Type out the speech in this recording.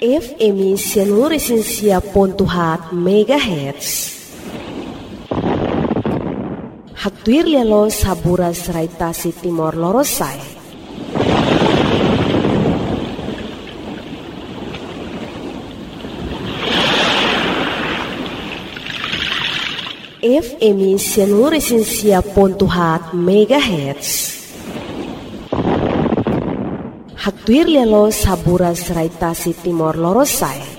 FM 106.7 MHz. Hatuir lialo sabura serai Tasik Timor Lorosai. FM 106.7 MHz. Hatuir lialo sabura serai Tasik Timor Lorosai.